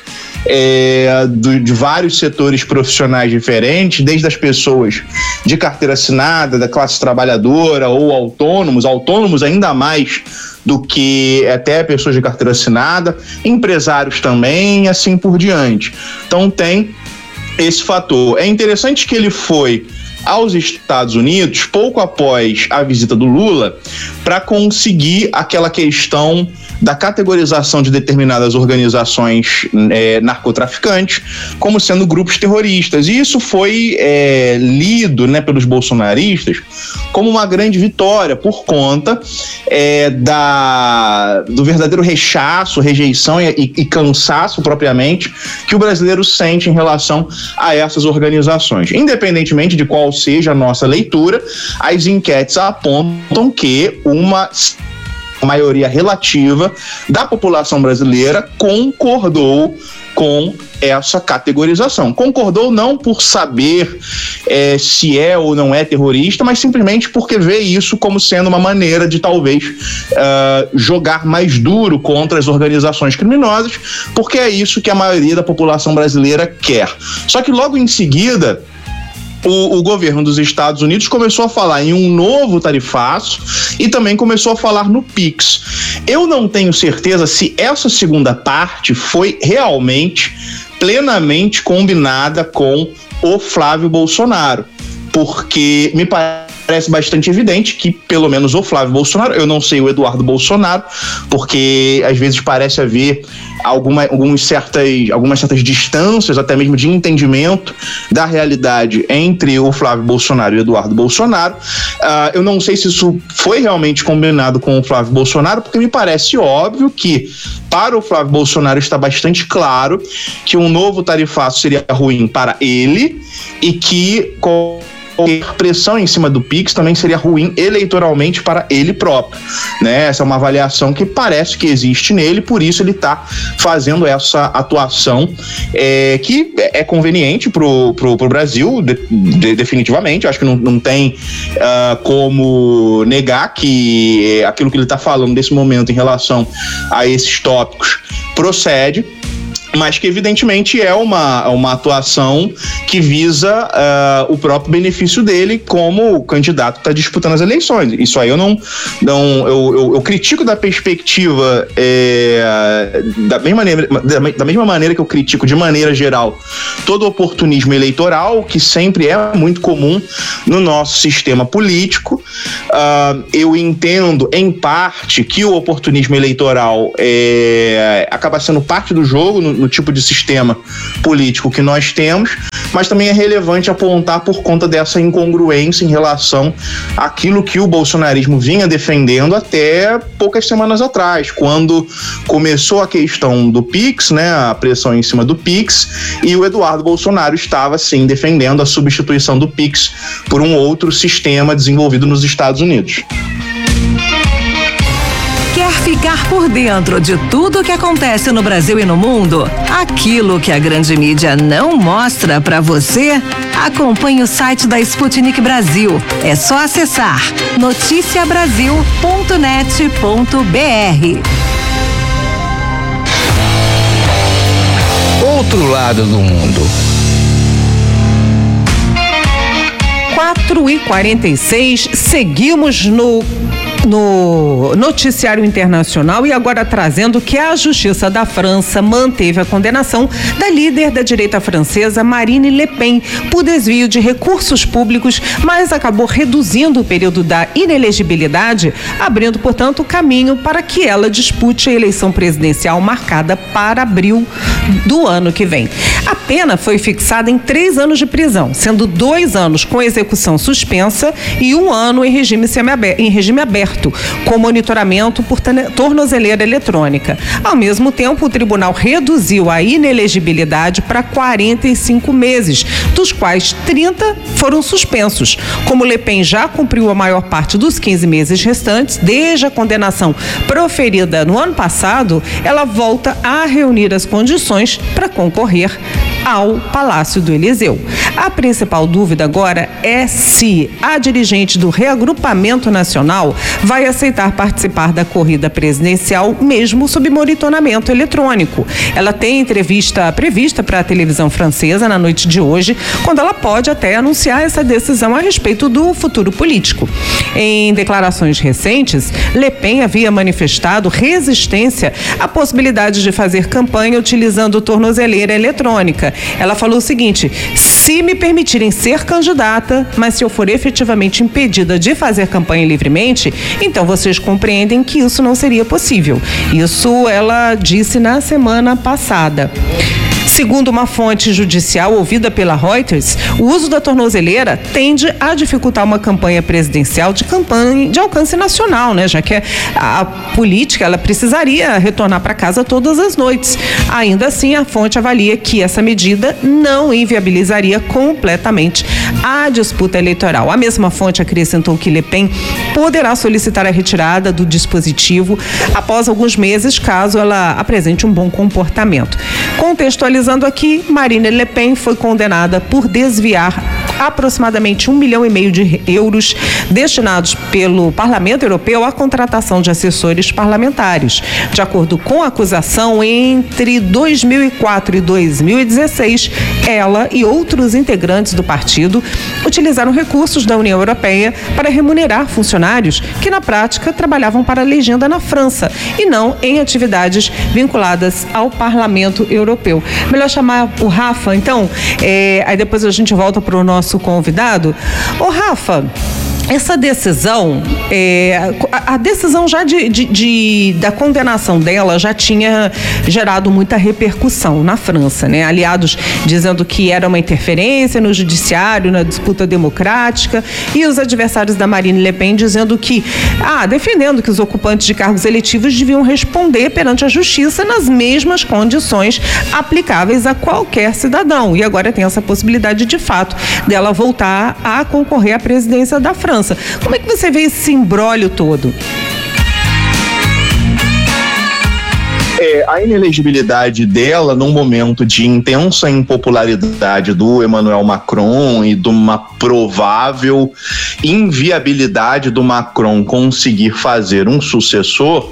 Speaker 2: é, do, de vários setores profissionais diferentes, desde as pessoas de carteira assinada, da classe trabalhadora ou autônomos, autônomos ainda mais do que até pessoas de carteira assinada, empresários também, assim por diante. Então tem esse fator. É interessante que ele foi aos Estados Unidos pouco após a visita do Lula para conseguir aquela questão da categorização de determinadas organizações é, narcotraficantes como sendo grupos terroristas. E isso foi é, lido, né, pelos bolsonaristas como uma grande vitória por conta é, da, do verdadeiro rechaço, rejeição e, e, e cansaço propriamente que o brasileiro sente em relação a essas organizações. Independentemente de qual seja a nossa leitura, as enquetes apontam que uma maioria relativa da população brasileira concordou com essa categorização. Concordou não por saber é, se é ou não é terrorista, mas simplesmente porque vê isso como sendo uma maneira de talvez uh, jogar mais duro contra as organizações criminosas, porque é isso que a maioria da população brasileira quer. Só que logo em seguida, O, o governo dos Estados Unidos começou a falar em um novo tarifaço e também começou a falar no Pix. Eu não tenho certeza se essa segunda parte foi realmente plenamente combinada com o Flávio Bolsonaro, porque me parece bastante evidente que pelo menos o Flávio Bolsonaro, eu não sei o Eduardo Bolsonaro, porque às vezes parece haver alguma, algumas, certas, algumas certas distâncias, até mesmo de entendimento da realidade entre o Flávio Bolsonaro e o Eduardo Bolsonaro. Uh, eu não sei se isso foi realmente combinado com o Flávio Bolsonaro, porque me parece óbvio que para o Flávio Bolsonaro está bastante claro que um novo tarifaço seria ruim para ele e que com qualquer pressão em cima do Pix também seria ruim eleitoralmente para ele próprio, né? Essa é uma avaliação que parece que existe nele, por isso ele está fazendo essa atuação é, que é conveniente pro, pro, pro Brasil, de, de, definitivamente. Eu acho que não, não tem uh, como negar que aquilo que ele está falando nesse momento em relação a esses tópicos procede, mas que evidentemente é uma, uma atuação que visa uh, o próprio benefício dele como candidato que está disputando as eleições. Isso aí eu não, não eu, eu, eu critico da perspectiva é, da, mesma maneira, da, da mesma maneira que eu critico de maneira geral todo o oportunismo eleitoral, que sempre é muito comum no nosso sistema político. Uh, eu entendo em parte que o oportunismo eleitoral é, acaba sendo parte do jogo no, no tipo de sistema político que nós temos, mas também é relevante apontar por conta dessa incongruência em relação àquilo que o bolsonarismo vinha defendendo até poucas semanas atrás, quando começou a questão do Pix, né, a pressão em cima do Pix, e o Eduardo Bolsonaro estava sim defendendo a substituição do Pix por um outro sistema desenvolvido nos Estados Unidos.
Speaker 12: Quer ficar por dentro de tudo o que acontece no Brasil e no mundo? Aquilo que a grande mídia não mostra pra você? Acompanhe o site da Sputnik Brasil. É só acessar noticia brasil ponto net ponto b r.
Speaker 5: Outro lado do mundo.
Speaker 1: quatro e quarenta e seis, seguimos no no noticiário internacional e agora trazendo que a Justiça da França manteve a condenação da líder da direita francesa Marine Le Pen por desvio de recursos públicos, mas acabou reduzindo o período da inelegibilidade, abrindo, portanto, o caminho para que ela dispute a eleição presidencial marcada para abril do ano que vem. A pena foi fixada em três anos de prisão, sendo dois anos com execução suspensa e um ano em regime semiaberto, em regime aberto, com monitoramento por tornozeleira eletrônica. Ao mesmo tempo, o tribunal reduziu a inelegibilidade para quarenta e cinco meses, dos quais trinta foram suspensos. Como Le Pen já cumpriu a maior parte dos quinze meses restantes, desde a condenação proferida no ano passado, ela volta a reunir as condições para concorrer ao Palácio do Eliseu. A principal dúvida agora é se a dirigente do Reagrupamento Nacional vai aceitar participar da corrida presidencial mesmo sob monitoramento eletrônico. Ela tem entrevista prevista para a televisão francesa na noite de hoje, quando ela pode até anunciar essa decisão a respeito do futuro político. Em declarações recentes, Le Pen havia manifestado resistência à possibilidade de fazer campanha utilizando tornozeleira eletrônica. Ela falou o seguinte: se me permitirem ser candidata, mas se eu for efetivamente impedida de fazer campanha livremente, então vocês compreendem que isso não seria possível. Isso ela disse na semana passada. Segundo uma fonte judicial ouvida pela Reuters, o uso da tornozeleira tende a dificultar uma campanha presidencial de campanha de alcance nacional, né? Já que a, a política ela precisaria retornar para casa todas as noites. Ainda assim, a fonte avalia que essa medida não inviabilizaria completamente a disputa eleitoral. A mesma fonte acrescentou que Le Pen poderá solicitar a retirada do dispositivo após alguns meses, caso ela apresente um bom comportamento. Contextualizando aqui, Marine Le Pen foi condenada por desviar aproximadamente um milhão e meio de euros destinados pelo Parlamento Europeu à contratação de assessores parlamentares. De acordo com a acusação, entre dois mil e quatro e dois mil e dezesseis, ela e outros integrantes do partido utilizaram recursos da União Europeia para remunerar funcionários que, na prática, trabalhavam para a legenda na França e não em atividades vinculadas ao Parlamento Europeu. Melhor chamar o Rafa, então, é, aí depois a gente volta para o nosso convidado. Ô, Rafa, essa decisão, é, a, a decisão já de, de, de, da condenação dela já tinha gerado muita repercussão na França, né? Aliados dizendo que era uma interferência no judiciário, na disputa democrática, e os adversários da Marine Le Pen dizendo que, ah, defendendo que os ocupantes de cargos eletivos deviam responder perante a justiça nas mesmas condições aplicáveis a qualquer cidadão. E agora tem essa possibilidade, de fato, dela voltar a concorrer à presidência da França. Como é que você vê esse imbróglio todo?
Speaker 2: É, a inelegibilidade dela num momento de intensa impopularidade do Emmanuel Macron e de uma provável inviabilidade do Macron conseguir fazer um sucessor,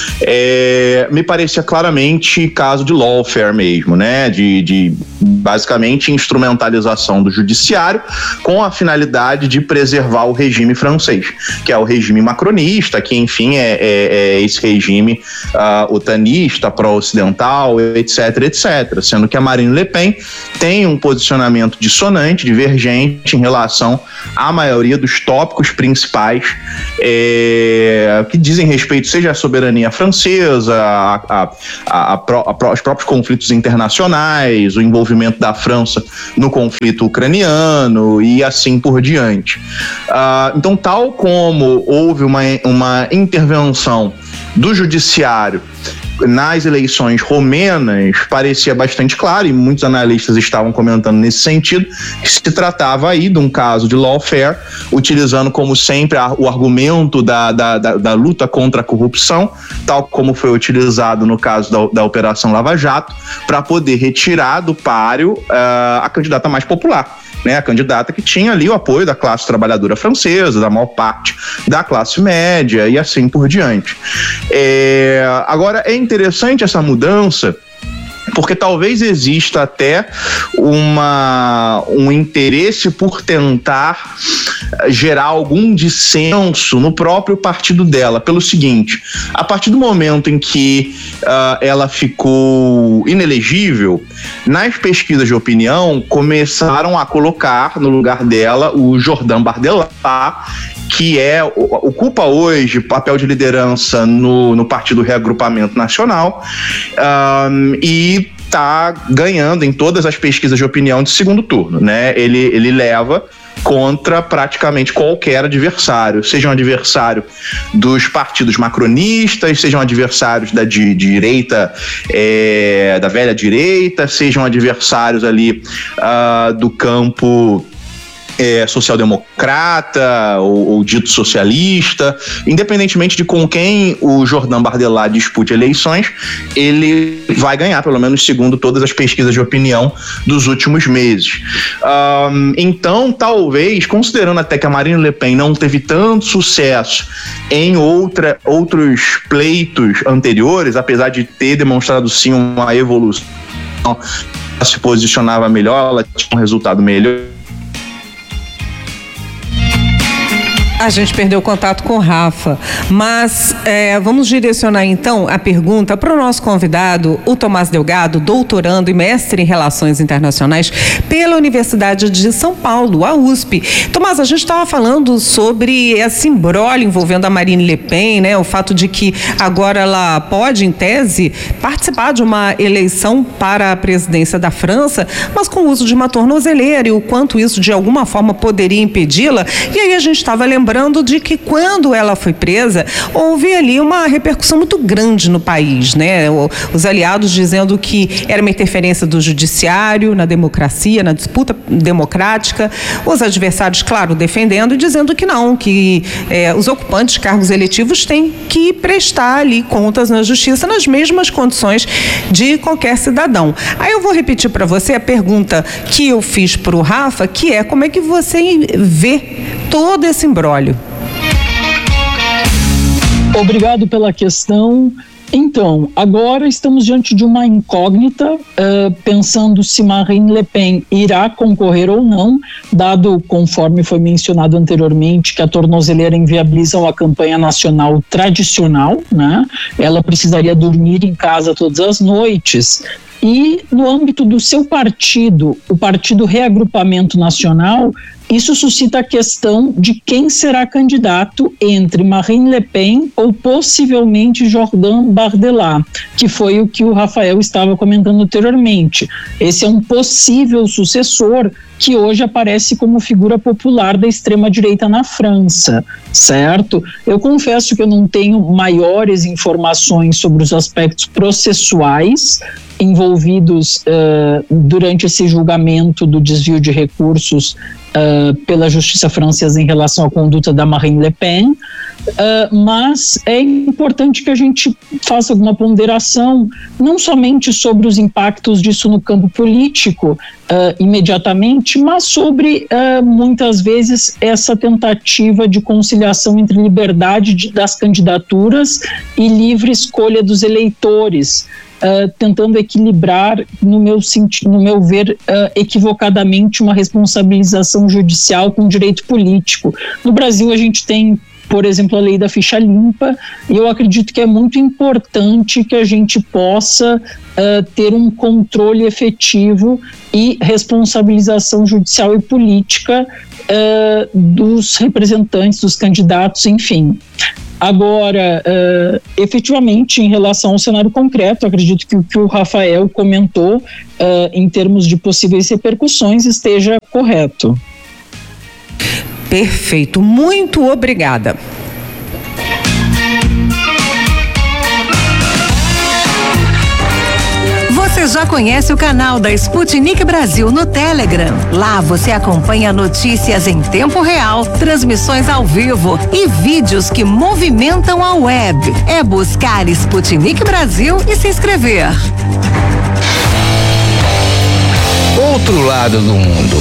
Speaker 2: é, me parecia claramente caso de lawfare mesmo, né? De, de basicamente instrumentalização do judiciário com a finalidade de preservar o regime francês, que é o regime macronista, que enfim é, é, é esse regime uh, otanista, pró-ocidental, etc, etc, sendo que a Marine Le Pen tem um posicionamento dissonante, divergente em relação à maioria dos tópicos principais é, que dizem respeito seja à soberania francesa, a, a, a, a, a, aos próprios conflitos internacionais, o envolvimento da França no conflito ucraniano e assim por diante. Uh, então, tal como houve uma, uma intervenção do judiciário nas eleições romenas, parecia bastante claro, e muitos analistas estavam comentando nesse sentido, que se tratava aí de um caso de lawfare, utilizando como sempre a, o argumento da, da, da, da luta contra a corrupção, tal como foi utilizado no caso da, da Operação Lava Jato, para poder retirar do páreo uh, a candidata mais popular. Né, a candidata que tinha ali o apoio da classe trabalhadora francesa, da maior parte da classe média e assim por diante. É, agora, é interessante essa mudança, porque talvez exista até uma, um interesse por tentar gerar algum dissenso no próprio partido dela, pelo seguinte: a partir do momento em que uh, ela ficou inelegível, nas pesquisas de opinião começaram a colocar no lugar dela o Jordan Bardella, que é, ocupa hoje papel de liderança no, no Partido Reagrupamento Nacional, um, e está ganhando em todas as pesquisas de opinião de segundo turno, né? Ele, ele leva contra praticamente qualquer adversário, seja um adversário dos partidos macronistas, sejam adversários da de, de direita, é, da velha direita, sejam adversários ali uh, do campo É, social-democrata ou, ou dito socialista, independentemente de com quem o Jordan Bardella dispute eleições, ele vai ganhar, pelo menos segundo todas as pesquisas de opinião dos últimos meses. Um, então, talvez, considerando até que a Marine Le Pen não teve tanto sucesso em outra, outros pleitos anteriores, apesar de ter demonstrado sim uma evolução, ela se posicionava melhor, ela tinha um resultado melhor.
Speaker 1: A gente perdeu o contato com o Rafa, mas é, vamos direcionar então a pergunta para o nosso convidado, o Tomás Delgado, doutorando e mestre em Relações Internacionais pela Universidade de São Paulo, a U S P. Tomás, a gente estava falando sobre esse imbróglio envolvendo a Marine Le Pen, né? O fato de que agora ela pode, em tese, participar de uma eleição para a presidência da França, mas com o uso de uma tornozeleira, e o quanto isso de alguma forma poderia impedi-la. E aí a gente estava lembrando lembrando de que quando ela foi presa, houve ali uma repercussão muito grande no país, né? Os aliados dizendo que era uma interferência do judiciário na democracia, na disputa democrática, os adversários, claro, defendendo e dizendo que não, que eh, os ocupantes de cargos eletivos têm que prestar ali contas na justiça nas mesmas condições de qualquer cidadão. Aí eu vou repetir para você a pergunta que eu fiz para o Rafa, que é: como é que você vê todo esse imbróglio?
Speaker 13: Obrigado pela questão. Então, agora estamos diante de uma incógnita, uh, pensando se Marine Le Pen irá concorrer ou não, dado, conforme foi mencionado anteriormente, que a tornozeleira inviabiliza a campanha nacional tradicional, né? Ela precisaria dormir em casa todas as noites. E no âmbito do seu partido, o Partido Reagrupamento Nacional, isso suscita a questão de quem será candidato entre Marine Le Pen ou possivelmente Jordan Bardella, que foi o que o Rafael estava comentando anteriormente. Esse é um possível sucessor que hoje aparece como figura popular da extrema-direita na França, certo? Eu confesso que eu não tenho maiores informações sobre os aspectos processuais envolvidos uh, durante esse julgamento do desvio de recursos uh, pela justiça francesa em relação à conduta da Marine Le Pen, uh, mas é importante que a gente faça alguma ponderação, não somente sobre os impactos disso no campo político uh, imediatamente, mas sobre uh, muitas vezes essa tentativa de conciliação entre liberdade de, das candidaturas e livre escolha dos eleitores, Uh, tentando equilibrar, no meu, senti- no meu ver, uh, equivocadamente uma responsabilização judicial com direito político. No Brasil a gente tem, por exemplo, a lei da ficha limpa, e eu acredito que é muito importante que a gente possa uh, ter um controle efetivo e responsabilização judicial e política uh, dos representantes, dos candidatos, enfim. Agora, uh, efetivamente, em relação ao cenário concreto, acredito que o que o Rafael comentou uh, em termos de possíveis repercussões esteja correto.
Speaker 1: Perfeito, muito obrigada.
Speaker 12: Você já conhece o canal da Sputnik Brasil no Telegram? Lá você acompanha notícias em tempo real, transmissões ao vivo e vídeos que movimentam a web. É buscar Sputnik Brasil e se inscrever.
Speaker 5: Outro lado do mundo.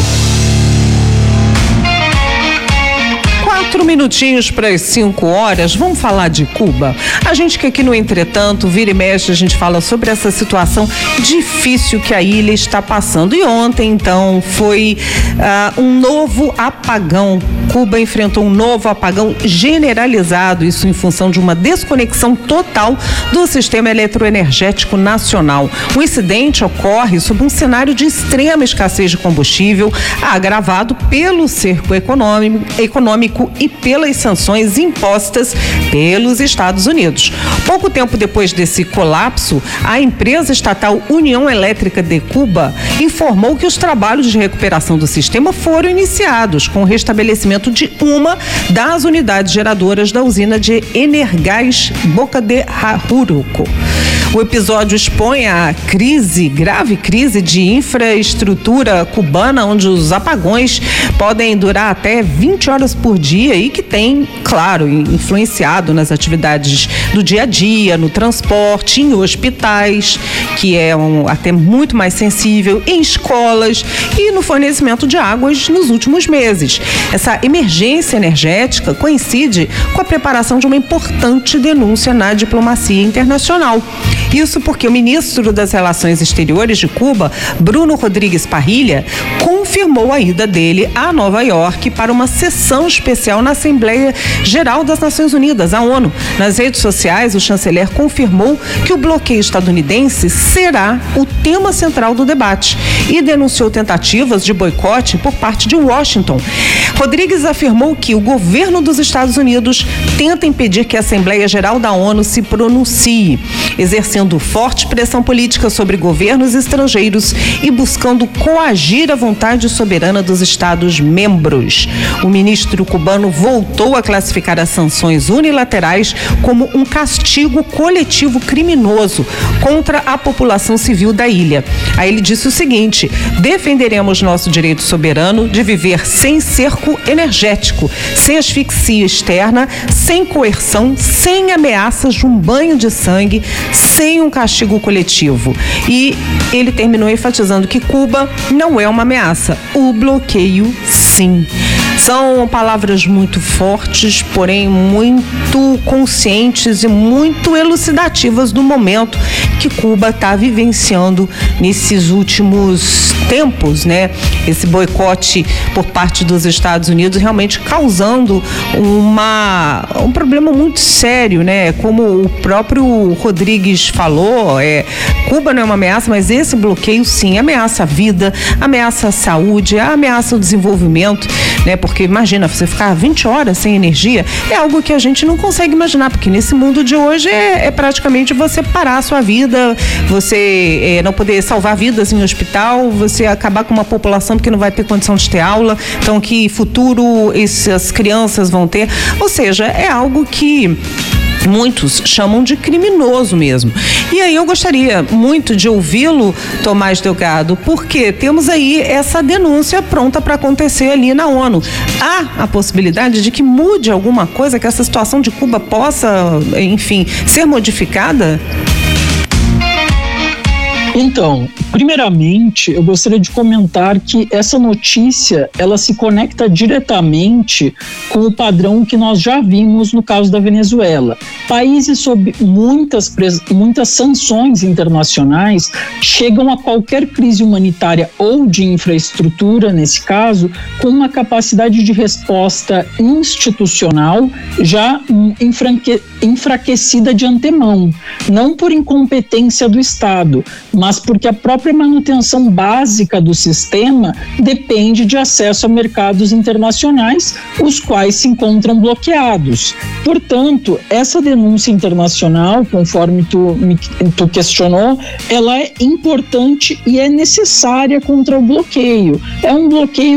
Speaker 1: Quatro minutinhos para as cinco horas, vamos falar de Cuba. A gente que aqui no Entretanto, vira e mexe, a gente fala sobre essa situação difícil que a ilha está passando. E ontem, então, foi uh, um novo apagão. Cuba enfrentou um novo apagão generalizado, isso em função de uma desconexão total do sistema eletroenergético nacional. O incidente ocorre sob um cenário de extrema escassez de combustível, agravado pelo cerco econômico, econômico e pelas sanções impostas pelos Estados Unidos. Pouco tempo depois desse colapso, a empresa estatal União Elétrica de Cuba informou que os trabalhos de recuperação do sistema foram iniciados com o restabelecimento de uma das unidades geradoras da usina de Energás Boca de Jaruco. O episódio expõe a crise, grave crise de infraestrutura cubana, onde os apagões podem durar até vinte horas por dia e que tem, claro, influenciado nas atividades do dia a dia, no transporte, em hospitais, que é um, até muito mais sensível, em escolas e no fornecimento de águas nos últimos meses. Essa emergência energética coincide com a preparação de uma importante denúncia na diplomacia internacional. Isso porque o ministro das Relações Exteriores de Cuba, Bruno Rodrigues Parrilha, confirmou a ida dele a Nova York para uma sessão especial na Assembleia Geral das Nações Unidas, a ONU. Nas redes sociais, o chanceler confirmou que o bloqueio estadunidense será o tema central do debate e denunciou tentativas de boicote por parte de Washington. Rodrigues afirmou que o governo dos Estados Unidos tenta impedir que a Assembleia Geral da ONU se pronuncie, exercendo forte pressão política sobre governos estrangeiros e buscando coagir a vontade soberana dos Estados membros. O ministro cubano ONU voltou a classificar as sanções unilaterais como um castigo coletivo criminoso contra a população civil da ilha. Aí ele disse o seguinte: defenderemos nosso direito soberano de viver sem cerco energético, sem asfixia externa, sem coerção, sem ameaças de um banho de sangue, sem um castigo coletivo. E ele terminou enfatizando que Cuba não é uma ameaça, o bloqueio sim. São palavras muito fortes, porém muito conscientes e muito elucidativas do momento que Cuba está vivenciando nesses últimos tempos, né? Esse boicote por parte dos Estados Unidos realmente causando uma, um problema muito sério, né? Como o próprio Rodrigues falou, é, Cuba não é uma ameaça, mas esse bloqueio sim ameaça a vida, ameaça a saúde, ameaça o desenvolvimento, né? Porque imagina, você ficar vinte horas sem energia é algo que a gente não consegue imaginar, porque nesse mundo de hoje é, é praticamente você parar a sua vida, você é, não poder salvar vidas em hospital, você acabar com uma população porque não vai ter condição de ter aula, então que futuro essas crianças vão ter, ou seja, é algo que muitos chamam de criminoso mesmo. E aí eu gostaria muito de ouvi-lo, Tomás Delgado, porque temos aí essa denúncia pronta para acontecer ali na ONU. Há a possibilidade de que mude alguma coisa, que essa situação de Cuba possa, enfim, ser modificada?
Speaker 13: Então, primeiramente, eu gostaria de comentar que essa notícia, ela se conecta diretamente com o padrão que nós já vimos no caso da Venezuela. Países sob muitas, muitas sanções internacionais chegam a qualquer crise humanitária ou de infraestrutura, nesse caso, com uma capacidade de resposta institucional já enfraque, enfraquecida de antemão, não por incompetência do Estado, mas porque a própria manutenção básica do sistema depende de acesso a mercados internacionais, os quais se encontram bloqueados. Portanto, essa denúncia internacional, conforme tu, tu questionou, ela é importante e é necessária contra o bloqueio. É um bloqueio